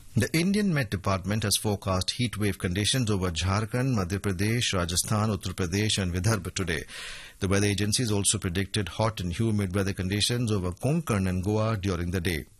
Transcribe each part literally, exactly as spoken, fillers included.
The Indian Met Department has forecast heat wave conditions over Jharkhand, Madhya Pradesh, Rajasthan, Uttar Pradesh and Vidarbha today. The weather agencies also predicted hot and humid weather conditions over Konkan and Goa during the day.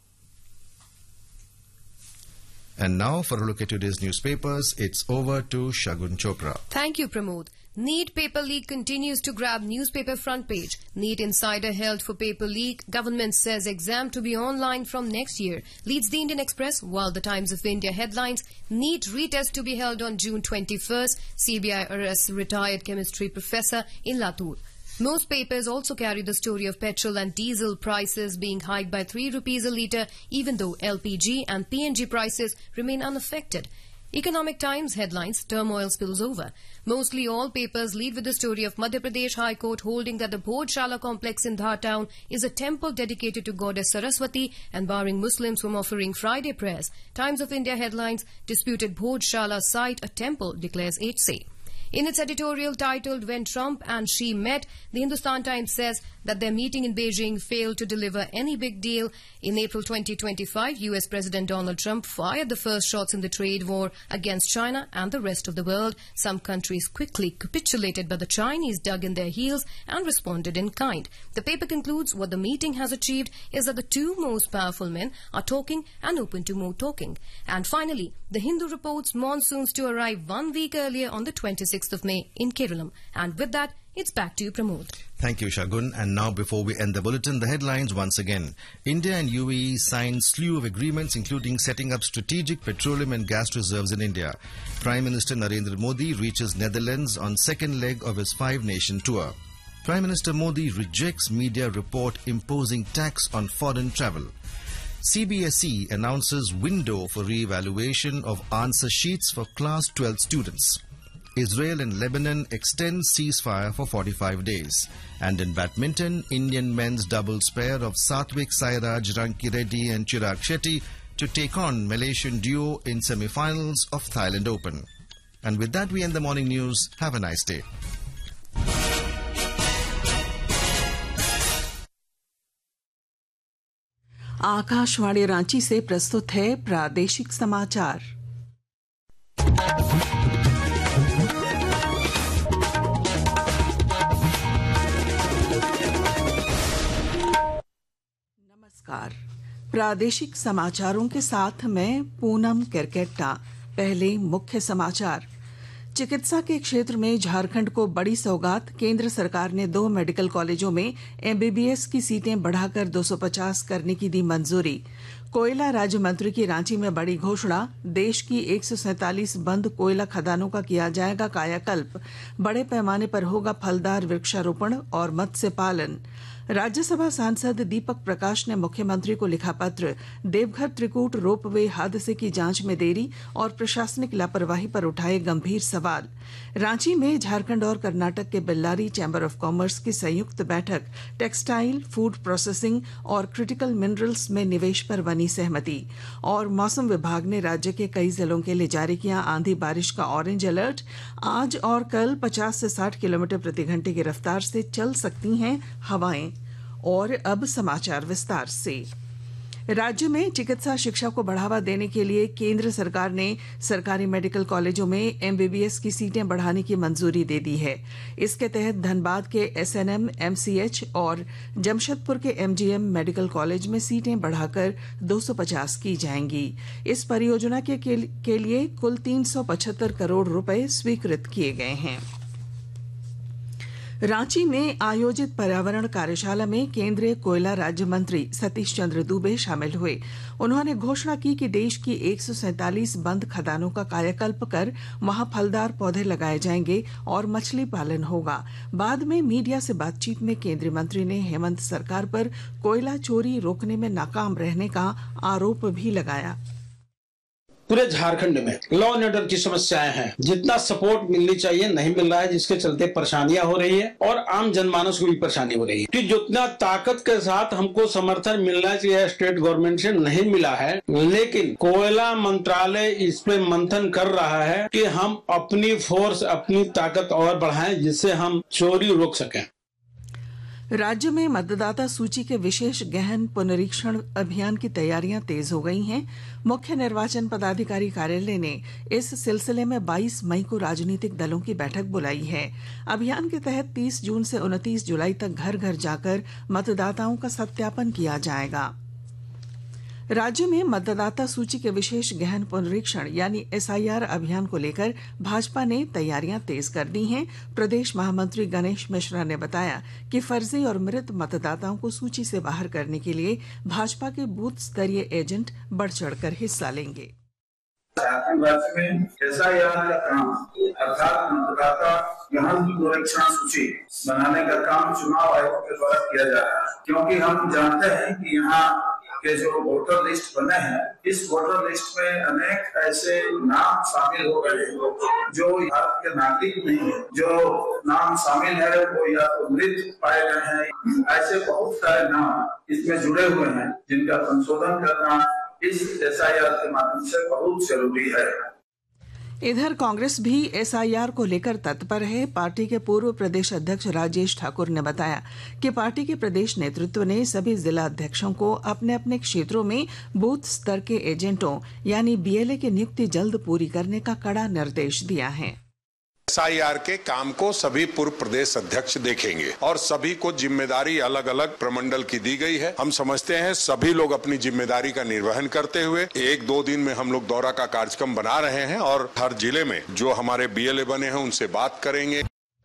And now for a look at today's newspapers, it's over to Shagun Chopra. Thank you, Pramod. NEET paper leak continues to grab newspaper front page. NEET insider held for paper leak. Government says exam to be online from next year. Leads the Indian Express, while the Times of India headlines, NEET retest to be held on June twenty-first. C B I arrests retired chemistry professor in Latur. Most papers also carry the story of petrol and diesel prices being hiked by three rupees a litre, even though L P G and P N G prices remain unaffected. Economic Times headlines, turmoil spills over. Mostly all papers lead with the story of Madhya Pradesh High Court holding that the Bhojshala complex in Dhar town is a temple dedicated to goddess Saraswati and barring Muslims from offering Friday prayers. Times of India headlines, disputed Bhojshala site a temple, declares H C. In its editorial titled When Trump and Xi Met, the Hindustan Times says that their meeting in Beijing failed to deliver any big deal. In April twenty twenty-five, U S President Donald Trump fired the first shots in the trade war against China and the rest of the world. Some countries quickly capitulated, but the Chinese dug in their heels and responded in kind. The paper concludes what the meeting has achieved is that the two most powerful men are talking and open to more talking. And finally, the Hindu reports monsoons to arrive one week earlier on the twenty-sixth of May in Kerala. And with that, it's back to you, Pramod. Thank you, Shagun. And now, before we end the bulletin, the headlines once again. India and U A E signed slew of agreements, including setting up strategic petroleum and gas reserves in India. Prime Minister Narendra Modi reaches Netherlands on second leg of his five-nation tour. Prime Minister Modi rejects media report imposing tax on foreign travel. C B S E announces window for re-evaluation of answer sheets for Class twelve students. Israel and Lebanon extend ceasefire for forty-five days. And in badminton, Indian men's doubles pair of Satvik Sairaj, Ranki Reddy and Chirag Shetty to take on Malaysian duo in semi-finals of Thailand Open. And with that, we end the morning news. Have a nice day. Akashvani Ranchi से प्रस्तुत है प्रादेशिक समाचार। नमस्कार, प्रादेशिक समाचारों के साथ मैं पूनम केरकेट्टा। पहले मुख्य समाचार। चिकित्सा के क्षेत्र में झारखंड को बड़ी सौगात। केंद्र सरकार ने दो मेडिकल कॉलेजों में एमबीबीएस की सीटें बढ़ाकर दो सौ पचास करने की दी मंजूरी। कोयला राज्य मंत्री की रांची में बड़ी घोषणा। देश की एक सौ सैंतालीस बंद कोयला खदानों का किया जाएगा कायाकल्प। बड़े पैमाने पर होगा फलदार वृक्षारोपण और मत्स्य पालन। राज्यसभा सांसद दीपक प्रकाश ने मुख्यमंत्री को लिखा पत्र। देवघर त्रिकूट रोपवे हादसे की जांच में देरी और प्रशासनिक लापरवाही पर उठाए गंभीर सवाल। रांची में झारखंड और कर्नाटक के बेल्लारी चैंबर ऑफ कॉमर्स की संयुक्त बैठक। टेक्सटाइल, फूड प्रोसेसिंग और क्रिटिकल मिनरल्स में निवेश पर बनी सहमति। और मौसम विभाग ने राज्य के कई जिलों के लिए जारी किया आंधी बारिश का ऑरेंज अलर्ट। आज और कल पचास से साठ किलोमीटर प्रति घंटे की रफ्तार से चल सकती हैं हवाएं। और अब समाचार विस्तार से। राज्य में चिकित्सा शिक्षा को बढ़ावा देने के लिए केंद्र सरकार ने सरकारी मेडिकल कॉलेजों में एमबीबीएस की सीटें बढ़ाने की मंजूरी दे दी है। इसके तहत धनबाद के एसएनएम, एमसीएच और जमशेदपुर के एमजीएम मेडिकल कॉलेज में सीटें बढ़ाकर दो सौ पचास की जाएंगी। इस परियोजना के, के, के लिए कुल तीन सौ पचहत्तर करोड़ रुपए स्वीकृत किए गए हैं। रांची में आयोजित पर्यावरण कार्यशाला में केंद्रीय कोयला राज्य मंत्री सतीश चंद्र दुबे शामिल हुए। उन्होंने घोषणा की कि देश की एक सौ सैंतालीस बंद खदानों का कायाकल्प कर वहां फलदार पौधे लगाए जाएंगे और मछली पालन होगा। बाद में मीडिया से बातचीत में केंद्रीय मंत्री ने हेमंत सरकार पर कोयला चोरी रोकने में नाकाम रहने का आरोप भी लगाया। पूरे झारखंड में लॉ एंड ऑर्डर की समस्याएं हैं, जितना सपोर्ट मिलनी चाहिए नहीं मिल रहा है, जिसके चलते परेशानियां हो रही है और आम जनमानस को भी परेशानी हो रही है कि जितना ताकत के साथ हमको समर्थन मिलना चाहिए स्टेट गवर्नमेंट से नहीं मिला है। लेकिन कोयला मंत्रालय इस पे मंथन कर रहा है कि हम अपनी फोर्स, अपनी ताकत और बढ़ाएं जिससे हम चोरी रोक सकें। राज्य में मतदाता सूची के विशेष गहन पुनरीक्षण अभियान की तैयारियां तेज हो गई हैं। मुख्य निर्वाचन पदाधिकारी कार्यालय ने इस सिलसिले में बाईस मई को राजनीतिक दलों की बैठक बुलाई है। अभियान के तहत तीस जून से उनतीस जुलाई तक घर घर जाकर मतदाताओं का सत्यापन किया जाएगा। राज्य में मतदाता सूची के विशेष गहन पुनरीक्षण यानी एसआईआर अभियान को लेकर भाजपा ने तैयारियां तेज कर दी हैं। प्रदेश महामंत्री गणेश मिश्रा ने बताया कि फर्जी और मृत मतदाताओं को सूची से बाहर करने के लिए भाजपा के बूथ स्तरीय एजेंट बढ़ चढ़कर हिस्सा लेंगे। झारखंड राज्य में एसआईआर का काम अर्थात मतदाता गहन पुनरीक्षण सूची बनाने का काम चुनाव आयोग के द्वारा किया जा रहा है, क्योंकि हम जानते हैं कि यहाँ के जो वोटर लिस्ट बने हैं, इस वोटर लिस्ट में अनेक ऐसे नाम शामिल हो गए जो भारत के नागरिक नहीं है। जो नाम शामिल है वो या तो मृत पाए गए हैं, ऐसे बहुत सारे नाम इसमें जुड़े हुए हैं जिनका संशोधन करना इस एसआईआर के माध्यम से बहुत जरूरी है। इधर कांग्रेस भी एसआईआर को लेकर तत्पर है। पार्टी के पूर्व प्रदेश अध्यक्ष राजेश ठाकुर ने बताया कि पार्टी के प्रदेश नेतृत्व ने सभी जिला अध्यक्षों को अपने अपने क्षेत्रों में बूथ स्तर के एजेंटों यानी बीएलए की नियुक्ति जल्द पूरी करने का कड़ा निर्देश दिया है। एसआईआर के काम को सभी पूर्व प्रदेश अध्यक्ष देखेंगे और सभी को जिम्मेदारी अलग अलग प्रमंडल की दी गई है। हम समझते हैं सभी लोग अपनी जिम्मेदारी का निर्वहन करते हुए एक दो दिन में हम लोग दौरा का कार्यक्रम बना रहे हैं और हर जिले में जो हमारे बीएलए बने हैं उनसे बात करेंगे।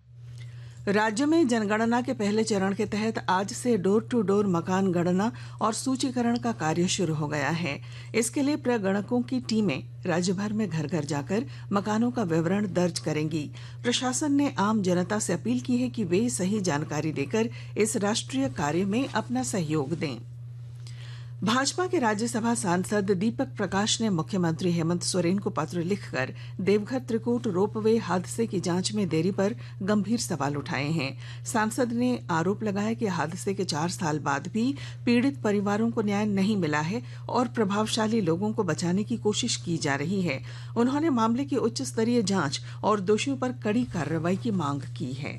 राज्य में जनगणना के पहले चरण के तहत आज से डोर टू डोर मकान गणना और सूचीकरण का कार्य शुरू हो गया है। इसके लिए प्रगणकों की टीमें राज्य भर में घर घर जाकर मकानों का विवरण दर्ज करेंगी। प्रशासन ने आम जनता से अपील की है कि वे सही जानकारी देकर इस राष्ट्रीय कार्य में अपना सहयोग दें। भाजपा के राज्यसभा सांसद दीपक प्रकाश ने मुख्यमंत्री हेमंत सोरेन को पत्र लिखकर देवघर त्रिकूट रोपवे हादसे की जांच में देरी पर गंभीर सवाल उठाए हैं। सांसद ने आरोप लगाया कि हादसे के चार साल बाद भी पीड़ित परिवारों को न्याय नहीं मिला है और प्रभावशाली लोगों को बचाने की कोशिश की जा रही है। उन्होंने मामले की उच्च स्तरीय जांच और दोषियों पर कड़ी कार्रवाई की मांग की है।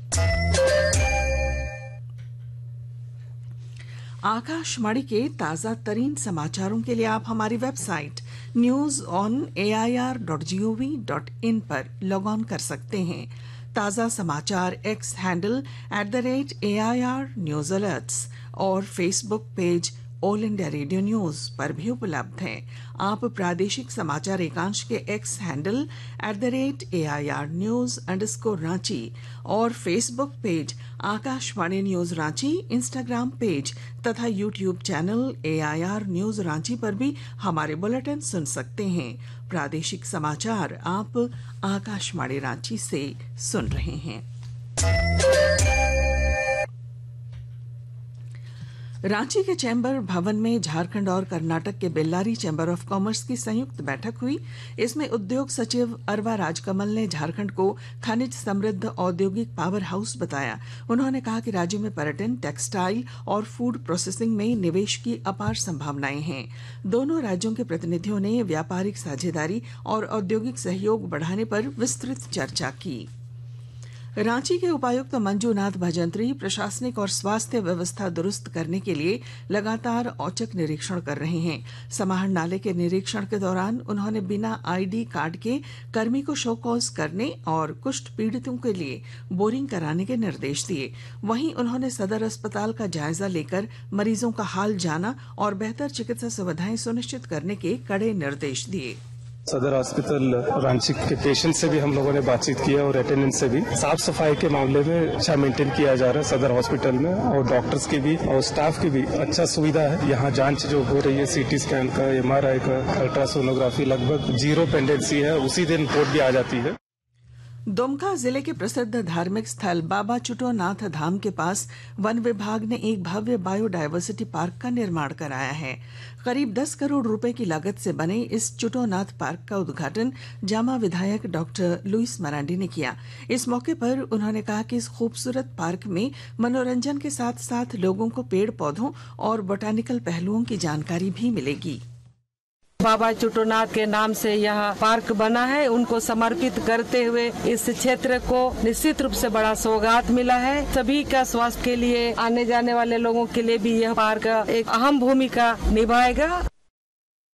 आकाशवाणी के ताजा तरीन समाचारों के लिए आप हमारी website news on A I R dot G O V dot in पर लॉग ऑन कर सकते हैं। ताजा समाचार x handle at the rate A I R news alerts और Facebook page all India radio news पर भी उपलब्ध हैं। आप प्रादेशिक समाचार एकांश के x handle at the rate A I R news underscore Ranchi और Facebook page Akashvani news Ranchi, Instagram page तथा YouTube channel A I R news Ranchi पर भी हमारे बुलेटिन सुन सकते हैं। प्रादेशिक समाचार आप आकाशवाणी रांची से सुन रहे हैं। रांची के चैम्बर भवन में झारखंड और कर्नाटक के बेल्लारी चैम्बर ऑफ कॉमर्स की संयुक्त बैठक हुई। इसमें उद्योग सचिव अरवा राजकमल ने झारखंड को खनिज समृद्ध औद्योगिक पावर हाउस बताया। उन्होंने कहा कि राज्य में पर्यटन, टेक्सटाइल और फूड प्रोसेसिंग में निवेश की अपार संभावनाएं हैं। दोनों राज्यों के प्रतिनिधियों ने व्यापारिक साझेदारी और औद्योगिक सहयोग बढ़ाने पर विस्तृत चर्चा की। रांची के उपायुक्त मंजूनाथ भजंत्री प्रशासनिक और स्वास्थ्य व्यवस्था दुरुस्त करने के लिए लगातार औचक निरीक्षण कर रहे हैं। समाहर नाले के निरीक्षण के दौरान उन्होंने बिना आईडी कार्ड के कर्मी को शो कॉज करने और कुष्ठ पीड़ितों के लिए बोरिंग कराने के निर्देश दिए। वहीं उन्होंने सदर अस्पताल का जायजा लेकर मरीजों का हाल जाना और बेहतर चिकित्सा सुविधाएं सुनिश्चित करने के कड़े निर्देश दिए। सदर हॉस्पिटल रांची के पेशेंट से भी हम लोगों ने बातचीत किया और अटेंडेंट से भी साफ सफाई के मामले में अच्छा मेंटेन किया जा रहा है सदर हॉस्पिटल में, और डॉक्टर्स की भी और स्टाफ की भी अच्छा सुविधा है। यहाँ जांच जो हो रही है सीटी स्कैन का, एमआरआई का, अल्ट्रासोनोग्राफी लगभग जीरो पेंडेंसी है, उसी दिन रिपोर्ट भी आ जाती है। दुमका जिले के प्रसिद्ध धार्मिक स्थल बाबा चुटोनाथ धाम के पास वन विभाग ने एक भव्य बायोडायवर्सिटी पार्क का निर्माण कराया है। करीब दस करोड़ रुपए की लागत से बने इस चुटोनाथ पार्क का उद्घाटन जामा विधायक डॉक्टर लुइस मरांडी ने किया। इस मौके पर उन्होंने कहा कि इस खूबसूरत पार्क में मनोरंजन के साथ साथ लोगों को पेड़ पौधों और बोटानिकल पहलुओं की जानकारी भी मिलेगी। बाबा चुटोनाथ के नाम से यह पार्क बना है, उनको समर्पित करते हुए इस क्षेत्र को निश्चित रूप से बड़ा सौगात मिला है। सभी का स्वास्थ्य के लिए, आने जाने वाले लोगों के लिए भी यह पार्क एक अहम भूमिका निभाएगा।